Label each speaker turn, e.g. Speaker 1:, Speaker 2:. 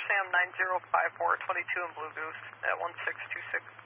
Speaker 1: Sam 9054, 22 in Blue Goose at 1626.